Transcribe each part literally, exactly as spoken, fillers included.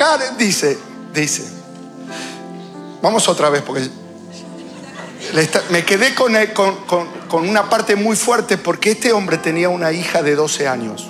tocar, dice, dice. Vamos otra vez porque me quedé con, con, con, con una parte muy fuerte, porque este hombre tenía una hija de doce años.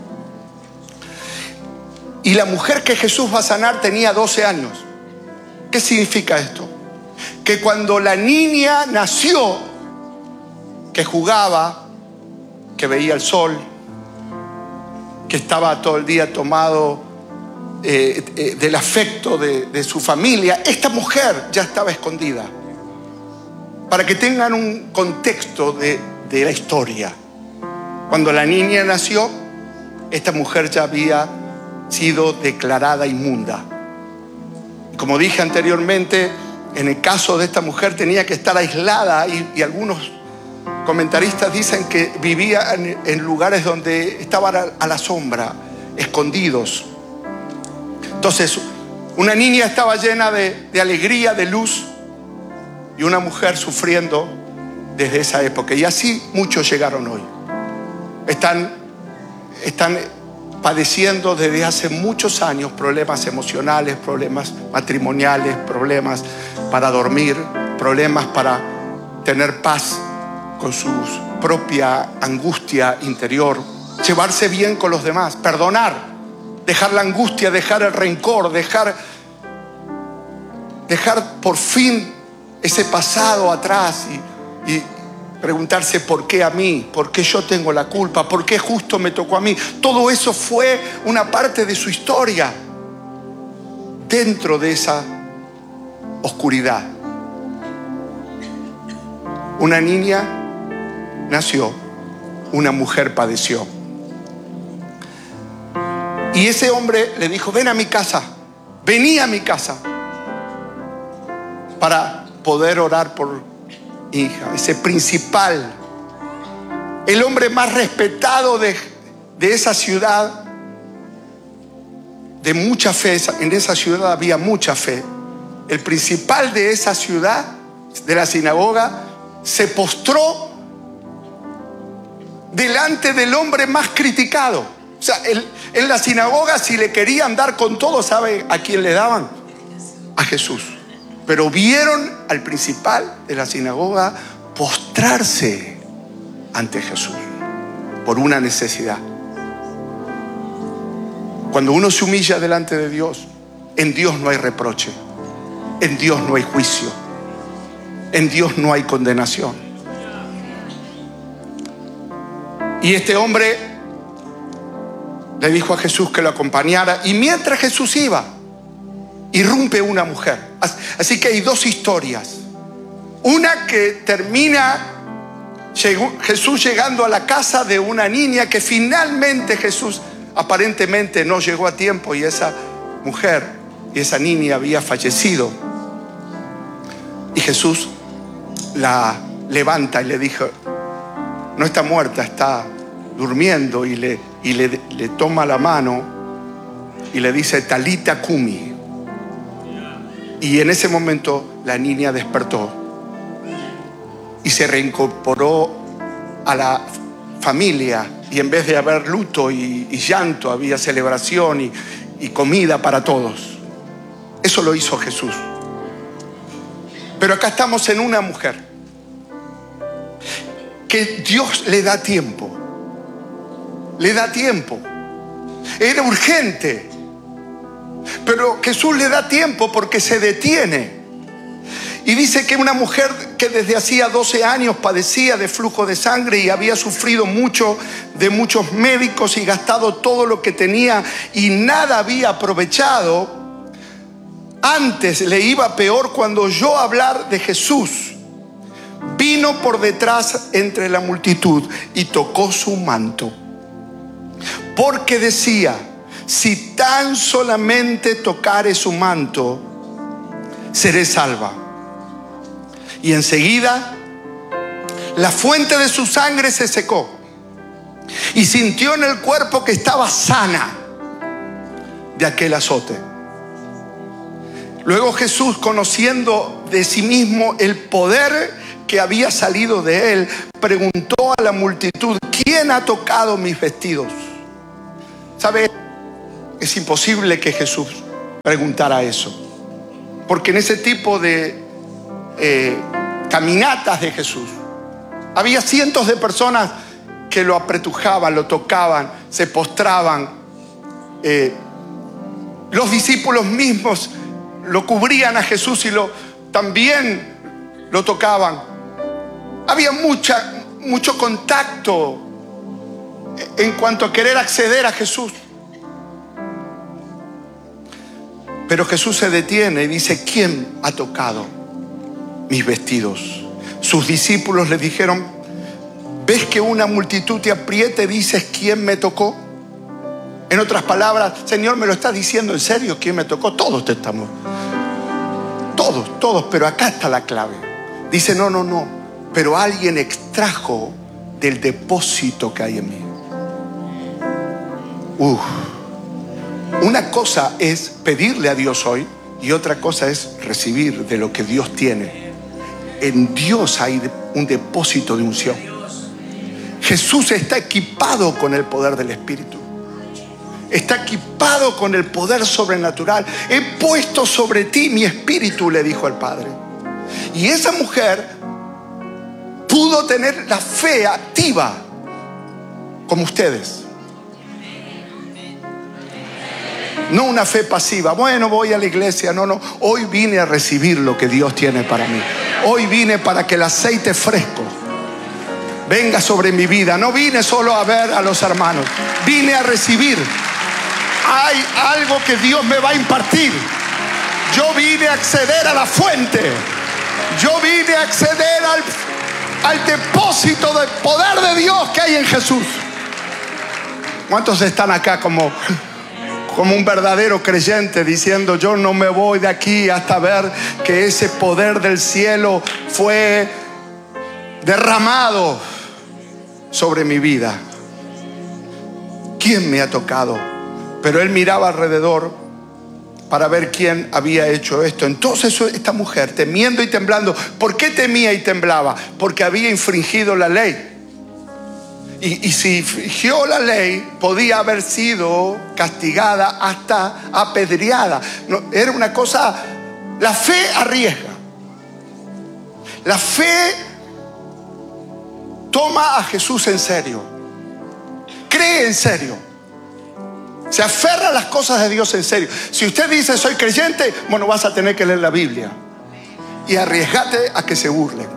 Y la mujer que Jesús va a sanar tenía doce años. ¿Qué significa esto? Que cuando la niña nació, que jugaba, que veía el sol, que estaba todo el día tomado eh, eh, del afecto de, de su familia, esta mujer ya estaba escondida. Para que tengan un contexto de, de la historia. Cuando la niña nació, esta mujer ya había sido declarada inmunda. Y como dije anteriormente, en el caso de esta mujer tenía que estar aislada, y, y algunos comentaristas dicen que vivía en, en lugares donde estaban a, a la sombra, escondidos. Entonces, una niña estaba llena de, de alegría, de luz, y una mujer sufriendo desde esa época. Y así muchos llegaron hoy. Están, están padeciendo desde hace muchos años problemas emocionales, problemas matrimoniales, problemas para dormir, problemas para tener paz con su propia angustia interior, llevarse bien con los demás, perdonar, dejar la angustia, dejar el rencor, dejar, dejar por fin ese pasado atrás y, y preguntarse por qué a mí, por qué yo tengo la culpa, por qué justo me tocó a mí. Todo eso fue una parte de su historia dentro de esa oscuridad. Una niña nació, una mujer padeció. Y ese hombre le dijo: ven a mi casa, vení a mi casa para poder orar por hija, ese principal, el hombre más respetado de, de esa ciudad, de mucha fe. En esa ciudad había mucha fe. El principal de esa ciudad, de la sinagoga, se postró delante del hombre más criticado. O sea, el, en la sinagoga, si le querían dar con todo, ¿sabe a quién le daban? A Jesús. Pero vieron al principal de la sinagoga postrarse ante Jesús por una necesidad. Cuando uno se humilla delante de Dios, en Dios no hay reproche, en Dios no hay juicio, en Dios no hay condenación. Y este hombre le dijo a Jesús que lo acompañara, y mientras Jesús iba, irrumpe una mujer. Así que hay dos historias. Una que termina llegó, Jesús llegando a la casa de una niña, que finalmente Jesús aparentemente no llegó a tiempo, y esa mujer y esa niña había fallecido. Y Jesús la levanta y le dijo: no está muerta, está durmiendo. Y le, y le, le toma la mano y le dice: Talita Kumi. Y en ese momento la niña despertó y se reincorporó a la familia. Y en vez de haber luto y, y llanto, había celebración y, y comida para todos. Eso lo hizo Jesús. Pero acá estamos en una mujer que Dios le da tiempo. Le da tiempo. Era urgente. Pero Jesús le da tiempo porque se detiene. Y dice que una mujer que desde hacía doce años padecía de flujo de sangre y había sufrido mucho de muchos médicos y gastado todo lo que tenía y nada había aprovechado. Antes le iba peor cuando oyó hablar de Jesús. Vino por detrás entre la multitud y tocó su manto. Porque decía: si tan solamente tocare su manto, seré salva. Y enseguida la fuente de su sangre se secó y sintió en el cuerpo que estaba sana de aquel azote. Luego Jesús, conociendo de sí mismo el poder que había salido de él, preguntó a la multitud: ¿quién ha tocado mis vestidos? ¿Sabe? Es imposible que Jesús preguntara eso. Porque en ese tipo de eh, caminatas de Jesús había cientos de personas que lo apretujaban, lo tocaban, se postraban. Eh, los discípulos mismos lo cubrían a Jesús y lo, también lo tocaban. Había mucha, mucho contacto en cuanto a querer acceder a Jesús. Pero Jesús se detiene y dice: ¿quién ha tocado mis vestidos? Sus discípulos le dijeron: ¿ves que una multitud te aprieta y dices quién me tocó? En otras palabras, Señor, ¿me lo estás diciendo en serio? ¿Quién me tocó? Todos te estamos. Todos, todos, pero acá está la clave. Dice: no, no, no, pero alguien extrajo del depósito que hay en mí. Uf. Una cosa es pedirle a Dios hoy y otra cosa es recibir de lo que Dios tiene. En Dios hay un depósito de unción. Jesús está equipado con el poder del Espíritu. Está equipado con el poder sobrenatural. He puesto sobre ti mi espíritu, le dijo el Padre. Y esa mujer pudo tener la fe activa como ustedes. No una fe pasiva. Bueno, voy a la iglesia. No, no. Hoy vine a recibir lo que Dios tiene para mí. Hoy vine para que el aceite fresco venga sobre mi vida. No vine solo a ver a los hermanos. Vine a recibir. Hay algo que Dios me va a impartir. Yo vine a acceder a la fuente. Yo vine a acceder al, al depósito del poder de Dios que hay en Jesús. ¿Cuántos están acá como... como un verdadero creyente diciendo: yo no me voy de aquí hasta ver que ese poder del cielo fue derramado sobre mi vida? ¿Quién me ha tocado? Pero él miraba alrededor para ver quién había hecho esto. Entonces esta mujer, temiendo y temblando. ¿Por qué temía y temblaba? Porque había infringido la ley. Y, y si infringió la ley, podía haber sido castigada hasta apedreada. No, era una cosa... La fe arriesga. La fe toma a Jesús en serio. Cree en serio. Se aferra a las cosas de Dios en serio. Si usted dice soy creyente, bueno, vas a tener que leer la Biblia. Y arriesgate a que se burlen.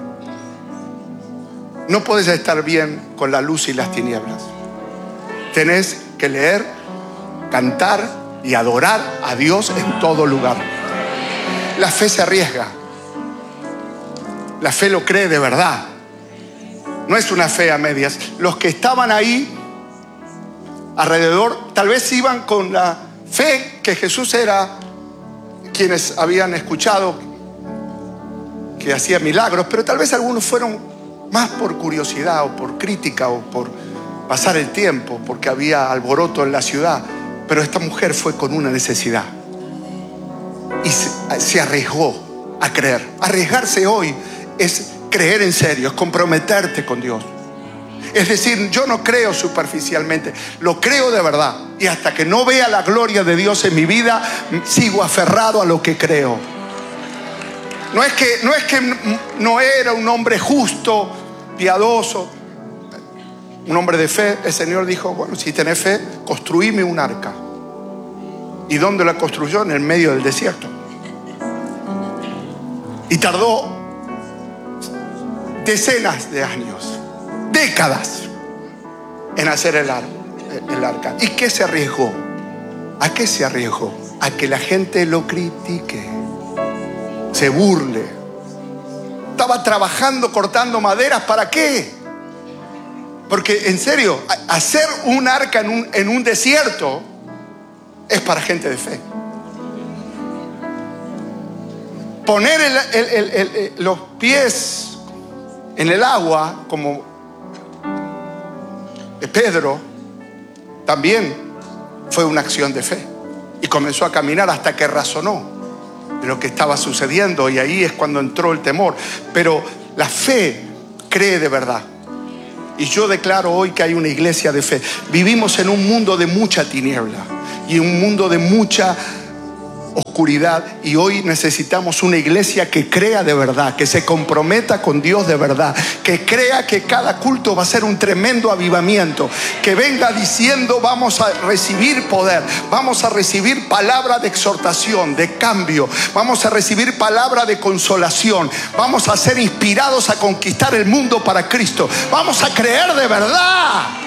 No puedes estar bien con la luz y las tinieblas. Tenés que leer, cantar y adorar a Dios en todo lugar. La fe se arriesga. La fe lo cree de verdad. No es una fe a medias. Los que estaban ahí alrededor tal vez iban con la fe que Jesús era, quienes habían escuchado que hacía milagros, pero tal vez algunos fueron más por curiosidad o por crítica o por pasar el tiempo, porque había alboroto en la ciudad. Pero esta mujer fue con una necesidad y se, se arriesgó a creer. Arriesgarse hoy es creer en serio, es comprometerte con Dios. Es decir, yo no creo superficialmente, lo creo de verdad. Y hasta que no vea la gloria de Dios en mi vida, sigo aferrado a lo que creo. No es que, no es que Noé era un hombre justo, piadoso, un hombre de fe. El Señor dijo: bueno, si tenés fe, construíme un arca. ¿Y dónde la construyó? En el medio del desierto. Y tardó decenas de años, décadas, en hacer el, ar el arca. ¿Y qué se arriesgó? ¿A qué se arriesgó? A que la gente lo critique, se burle. Estaba trabajando cortando maderas. ¿Para qué? Porque en serio, hacer un arca en un, en un desierto es para gente de fe. Poner el, el, el, el, el, los pies en el agua, como Pedro, también fue una acción de fe. Y comenzó a caminar hasta que razonó de lo que estaba sucediendo, y ahí es cuando entró el temor. Pero la fe cree de verdad. Y yo declaro hoy que hay una iglesia de fe. Vivimos en un mundo de mucha tiniebla y un mundo de mucha oscuridad, y hoy necesitamos una iglesia que crea de verdad, que se comprometa con Dios de verdad, que crea que cada culto va a ser un tremendo avivamiento, que venga diciendo: vamos a recibir poder, vamos a recibir palabra de exhortación, de cambio, vamos a recibir palabra de consolación, vamos a ser inspirados a conquistar el mundo para Cristo, vamos a creer de verdad.